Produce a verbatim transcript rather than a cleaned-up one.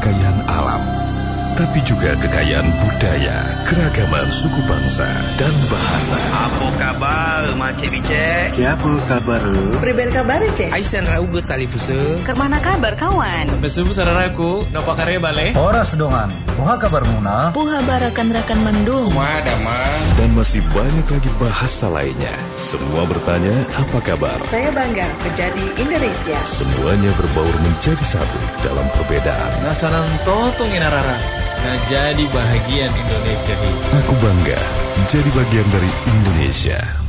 kekayaan alam, tapi juga kekayaan budaya, keragaman suku bangsa, dan bahasa. Apa kabar, Macik Bicek? Siapa kabar? Priben kabar, Cek? Aisan raugut tali fusu. Kemana kabar, kawan? Besubu sararaku, nopo karya bale? Horas dongan, puha kabar muna. Puha barakan rakan mendung. Wah, damang. Dan masih banyak lagi bahasa lainnya. Semua bertanya, apa kabar? Saya bangga menjadi Indonesia. Semuanya berbaur menjadi satu dalam perbedaan. Nasanan totong inarara. Nah, jadi bahagian Indonesia ini. Aku bangga jadi bagian dari Indonesia.